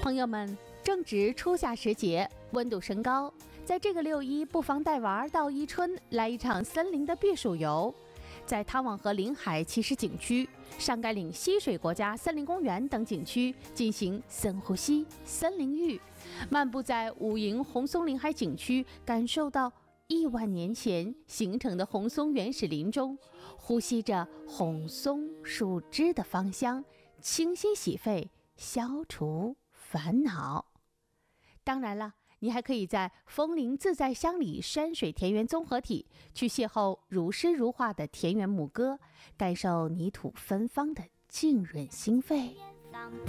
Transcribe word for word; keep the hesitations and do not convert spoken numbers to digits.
朋友们，正值初夏时节，温度升高，在这个六一，不妨带娃到伊春来一场森林的避暑游。在汤王河临海骑士景区、上甘岭溪水国家森林公园等景区进行深呼吸、森林浴，漫步在五营红松林海景区，感受到亿万年前形成的红松原始林中，呼吸着红松树枝的芳香，清新洗肺，消除烦恼。当然了，你还可以在枫林自在乡里山水田园综合体去邂逅如诗如画的田园牧歌，感受泥土芬芳的浸润心肺。